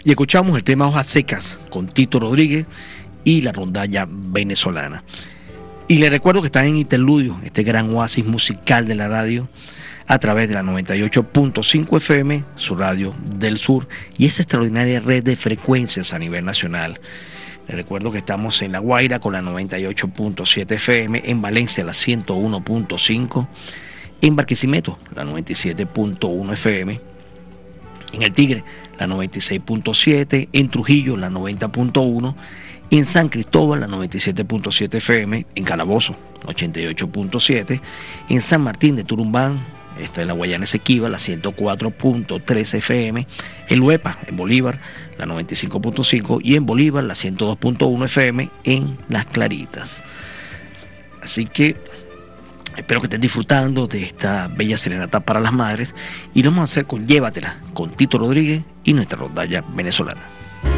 Y escuchamos el tema Hojas Secas con Tito Rodríguez y la rondalla venezolana. Y les recuerdo que están en Interludio, este gran oasis musical de la radio, a través de la 98.5 FM, su radio del sur, y esa extraordinaria red de frecuencias a nivel nacional. Les recuerdo que estamos en La Guaira con la 98.7 FM, en Valencia la 101.5, en Barquisimeto la 97.1 FM, en El Tigre la 96.7, en Trujillo la 90.1, en San Cristóbal la 97.7 FM, en Calabozo la 88.7, en San Martín de Turumbán, está en la Guayana Esequiba, la 104.3 FM, en Luepa, en Bolívar, la 95.5, y en Bolívar, la 102.1 FM, en Las Claritas. Así que espero que estén disfrutando de esta bella serenata para las madres, y lo vamos a hacer con Llévatela, con Tito Rodríguez y nuestra rondalla venezolana.